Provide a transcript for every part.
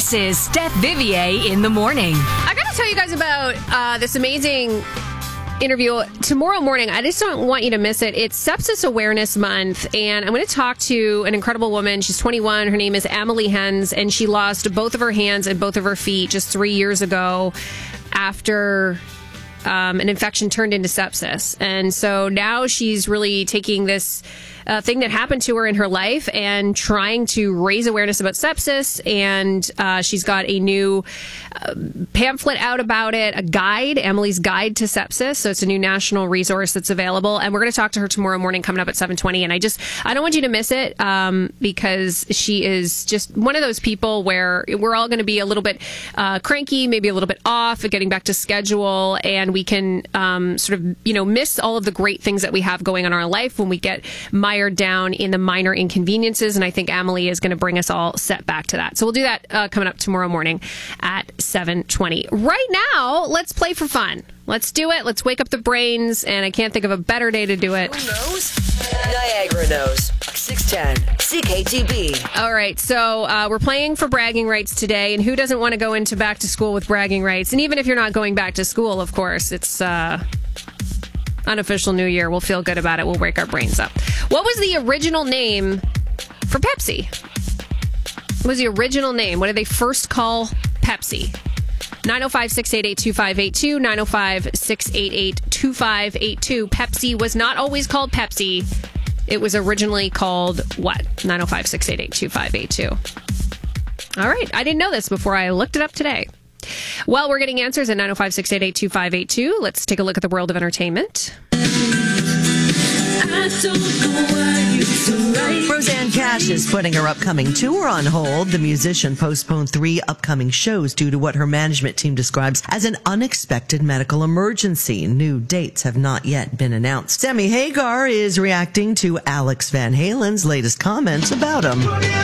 This is Steph Vivier in the morning. I got to tell you guys about this amazing interview tomorrow morning. I just don't want you to miss it. It's Sepsis Awareness Month, and I'm going to talk to an incredible woman. She's 21. Her name is Emily Hens, and she lost both of her hands and both of her feet just 3 years ago after an infection turned into sepsis. And so now she's really taking this thing that happened to her in her life and trying to raise awareness about sepsis. And she's got a new pamphlet out about it, a guide, Emily's Guide to Sepsis. So it's a new national resource that's available. And we're going to talk to her tomorrow morning coming up at 7:20. And I don't want you to miss it because she is just one of those people where we're all going to be a little bit cranky, maybe a little bit off, getting back to schedule. And we can miss all of the great things that we have going on in our life when we get mired down in the minor inconveniences. And I think Emily is going to bring us all set back to that. So we'll do that coming up tomorrow morning at 7:20. Right now, let's play for fun. Let's do it. Let's wake up the brains. And I can't think of a better day to do it. Who knows? Niagara knows. 610 CKTB. All right. So we're playing for bragging rights today. And who doesn't want to go into back to school with bragging rights? And even if you're not going back to school, of course, it's unofficial New Year. We'll feel good about it. We'll wake our brains up. What was the original name for Pepsi? What was the original name? What did they first call Pepsi? 905-688-2582, 905-688-2582. Pepsi was not always called Pepsi. It was originally called what? 905-688-2582. All right. I didn't know this before I looked it up today. Well, we're getting answers at 905-688-2582. Let's take a look at the world of entertainment. Roseanne Cash is putting her upcoming tour on hold. The musician postponed 3 upcoming shows due to what her management team describes as an unexpected medical emergency. New dates have not yet been announced. Sammy Hagar is reacting to Alex Van Halen's latest comments about him.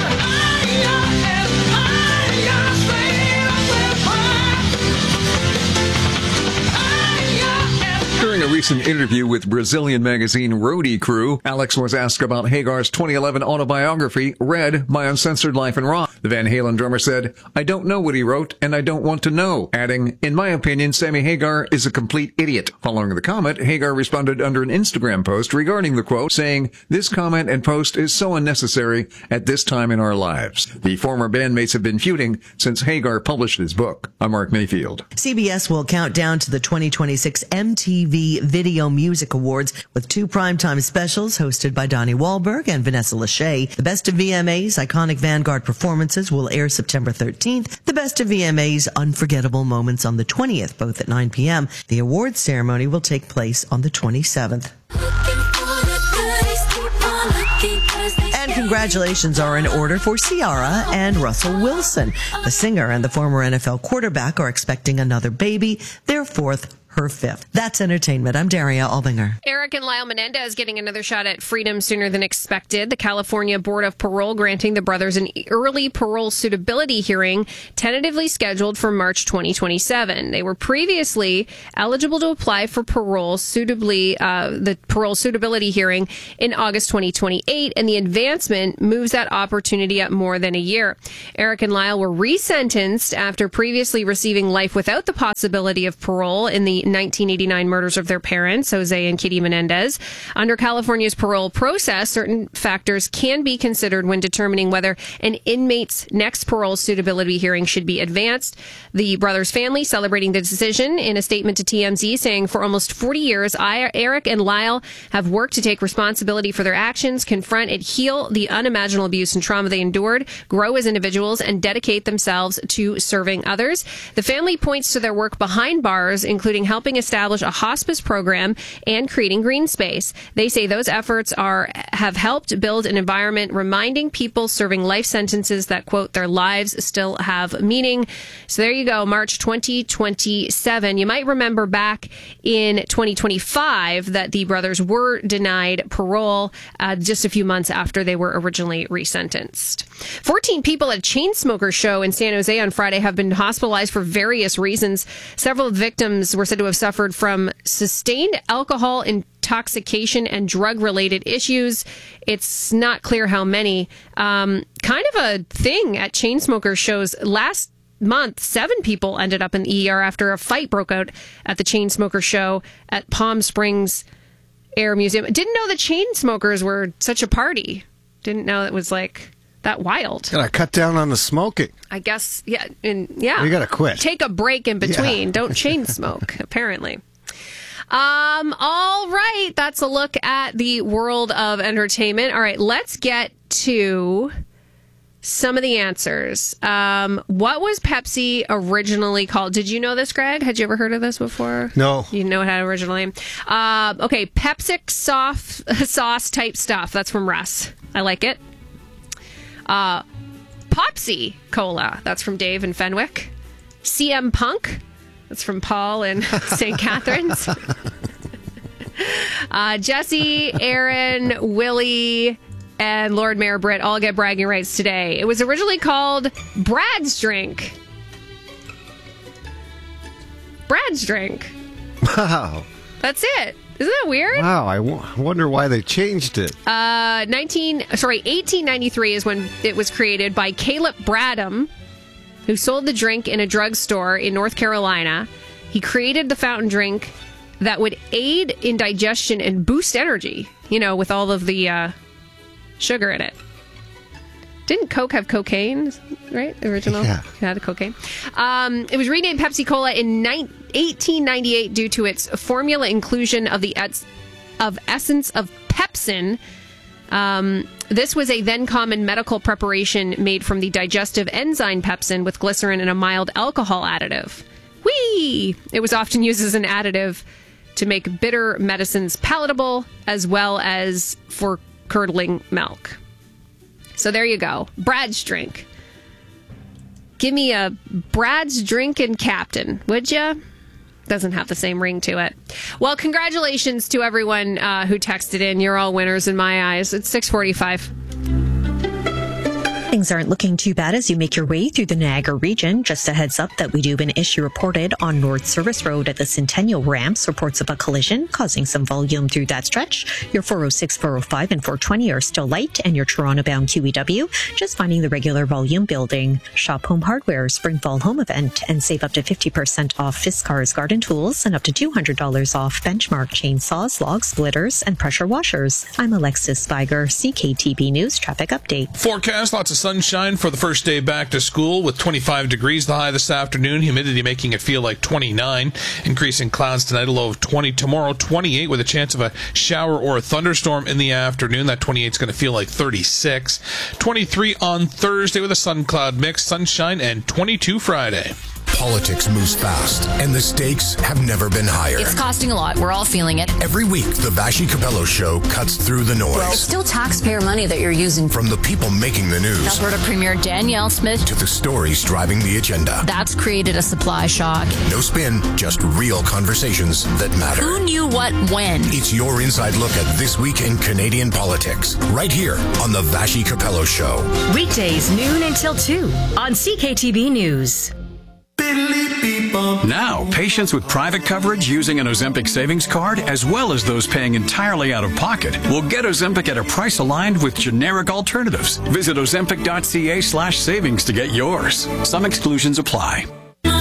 During a recent interview with Brazilian magazine Roadie Crew, Alex was asked about Hagar's 2011 autobiography, Red, My Uncensored Life in Rock. The Van Halen drummer said, "I don't know what he wrote, and I don't want to know," adding, "In my opinion, Sammy Hagar is a complete idiot." Following the comment, Hagar responded under an Instagram post regarding the quote, saying, "This comment and post is so unnecessary at this time in our lives." The former bandmates have been feuding since Hagar published his book. I'm Mark Mayfield. CBS will count down to the 2026 MTV Video Music Awards with 2 primetime specials hosted by Donnie Wahlberg and Vanessa Lachey. The Best of VMA's iconic Vanguard performances will air September 13th. The Best of VMA's Unforgettable Moments on the 20th, both at 9 p.m. The awards ceremony will take place on the 27th. And congratulations are in order for Ciara and Russell Wilson. The singer and the former NFL quarterback are expecting another baby, their 4th, her 5th. That's entertainment. I'm Daria Albinger. Eric and Lyle Menendez getting another shot at freedom sooner than expected. The California Board of Parole granting the brothers an early parole suitability hearing tentatively scheduled for March 2027. They were previously eligible to apply for parole suitably, the parole suitability hearing in August 2028, and the advancement moves that opportunity up more than a year. Eric and Lyle were resentenced after previously receiving life without the possibility of parole in the 1989 murders of their parents, Jose and Kitty Menendez. Under California's parole process, certain factors can be considered when determining whether an inmate's next parole suitability hearing should be advanced. The brothers' family celebrating the decision in a statement to TMZ, saying, "For almost 40 years, Eric and Lyle have worked to take responsibility for their actions, confront and heal the unimaginable abuse and trauma they endured, grow as individuals, and dedicate themselves to serving others." The family points to their work behind bars, including helping establish a hospice program and creating green space. They say those efforts have helped build an environment reminding people serving life sentences that, quote, their lives still have meaning. So there you go, March 2027. You might remember back in 2025 that the brothers were denied parole just a few months after they were originally resentenced. 14 people at a Chainsmokers show in San Jose on Friday have been hospitalized for various reasons. Several victims were said to have suffered from sustained alcohol intoxication and drug-related issues. It's not clear how many. Kind of a thing at Chainsmokers shows. Last month, 7 people ended up in the ER after a fight broke out at the Chainsmokers show at Palm Springs Air Museum. Didn't know the Chainsmokers were such a party. Didn't know it was like that wild. Gotta cut down on the smoking. I guess, yeah. You gotta quit. Take a break in between. Yeah. Don't chain smoke, apparently. All right. That's a look at the world of entertainment. All right. Let's get to some of the answers. What was Pepsi originally called? Did you know this, Greg? Had you ever heard of this before? No. You know it had an original name? Okay. Pepsi sauce type stuff. That's from Russ. I like it. Popsy Cola. That's from Dave in Fenwick. CM Punk. That's from Paul in St. Catharines. Jesse, Aaron, Willie, and Lord Mayor Britt all get bragging rights today. It was originally called Brad's Drink. Brad's Drink. Wow. That's it. Isn't that weird? Wow, I wonder why they changed it. 1893 is when it was created by Caleb Bradham, who sold the drink in a drugstore in North Carolina. He created the fountain drink that would aid in digestion and boost energy, with all of the sugar in it. Didn't Coke have cocaine, right? The original? Yeah. It had cocaine. It was renamed Pepsi Cola in 1898 due to its formula inclusion of the essence of pepsin. This was a then common medical preparation made from the digestive enzyme pepsin with glycerin and a mild alcohol additive. Whee! It was often used as an additive to make bitter medicines palatable, as well as for curdling milk. So there you go. Brad's Drink. Give me a Brad's Drink and Captain, would ya? Doesn't have the same ring to it. Well, congratulations to everyone who texted in. You're all winners in my eyes. It's 6:45. Things aren't looking too bad as you make your way through the Niagara region. Just a heads up that we do have an issue reported on North Service Road at the Centennial Ramps. Reports of a collision causing some volume through that stretch. Your 406, 405, and 420 are still light, and your Toronto-bound QEW just finding the regular volume building. Shop Home Hardware Spring Fall Home Event and save up to 50% off Fiskars Garden Tools and up to $200 off Benchmark chainsaws, log splitters, and pressure washers. I'm Alexis Spiger, CKTB News Traffic Update. Forecast, lots of sunshine for the first day back to school with 25 degrees the high this afternoon, humidity making it feel like 29, increasing clouds tonight, a low of 20, tomorrow 28 with a chance of a shower or a thunderstorm in the afternoon. That 28 is going to feel like 36, 23 on Thursday with a sun cloud mix, sunshine, and 22 Friday. Politics moves fast, and the stakes have never been higher. It's costing a lot. We're all feeling it. Every week, the Vashi Capello Show cuts through the noise. Well, it's still taxpayer money that you're using. From the people making the news Alberta Premier Danielle Smith to the stories driving the agenda. That's created a supply shock. No spin, just real conversations that matter. Who knew what when? It's your inside look at this week in Canadian politics, right here on the Vashi Capello Show. Weekdays noon until 2 on CKTB News. Now, patients with private coverage using an Ozempic savings card, as well as those paying entirely out of pocket, will get Ozempic at a price aligned with generic alternatives. Visit ozempic.ca/savings to get yours. Some exclusions apply.